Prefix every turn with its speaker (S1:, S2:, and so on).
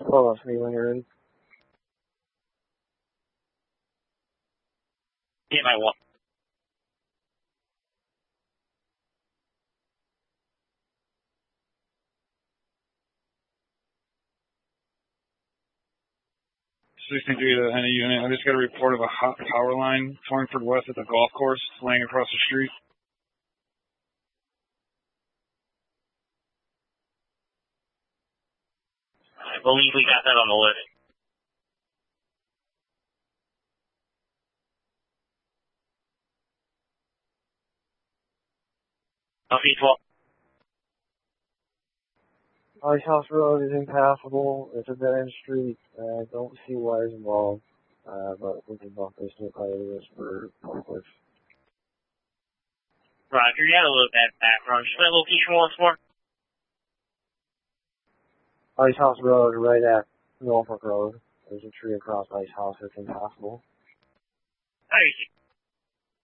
S1: Call us me when you're ready.
S2: Yeah, my what?
S3: to any unit. I just got a report of a hot power line, Torringford West at the golf course, laying across the street.
S2: I believe we got that on the list. P12.
S1: Ice House Road is impassable. It's a dead-end street. I don't see wires involved, but we can bump this to this for forklifts.
S2: Roger, you had a little bad background. Just that location once more.
S1: Ice House Road, right at Norfolk Road. There's a tree across Ice House. It's impassable.
S2: How do you